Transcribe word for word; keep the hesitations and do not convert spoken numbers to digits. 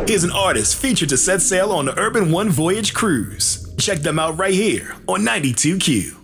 is an artist featured to set sail on the Urban One Voyage cruise. Check them out right here on ninety-two Q.